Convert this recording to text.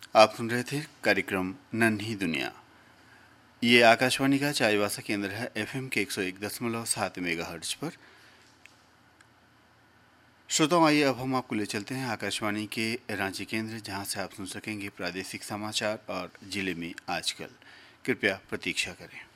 आप सुन रहे थे कार्यक्रम नन्ही दुनिया। ये आकाशवाणी का चाईबासा केंद्र है एफएम के 101.7 मेगाहर्ट्ज पर। श्रोताओं, आइए अब हम आपको ले चलते हैं आकाशवाणी के रांची केंद्र, जहां से आप सुन सकेंगे प्रादेशिक समाचार और जिले में आजकल। कृपया प्रतीक्षा करें।